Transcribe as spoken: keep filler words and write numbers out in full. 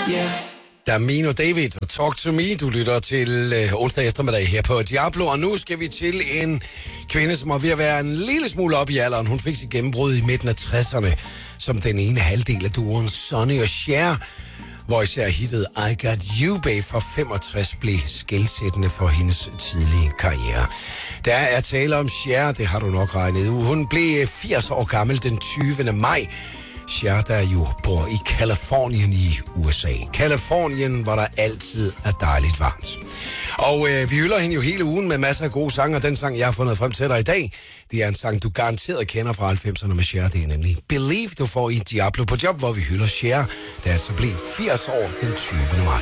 Yeah. Damino David og Talk to Me. Du lytter til øh, onsdag eftermiddag her på Diablo, og nu skal vi til en kvinde, som er ved at være en lille smule op i alderen. Hun fik sit gennembrud i midten af tresserne som den ene halvdel af duoen Sonny og Cher, hvor især hittet I Got You Babe fra femogtres blev skelsættende for hendes tidlige karriere. Der er tale om Cher, det har du nok regnet ud. Hun blev firs år gammel den tyvende maj. Cher, der jo bor i Californien i U S A. Californien, hvor der altid er dejligt varmt. Og øh, vi hylder hende jo hele ugen med masser af gode sange, og den sang, jeg har fundet frem til dig i dag, det er en sang, du garanteret kender fra halvfemserne med Cher. Det er nemlig Believe, du får i Diablo på job, hvor vi hylder Cher, der altså blev firs år den tyvende maj.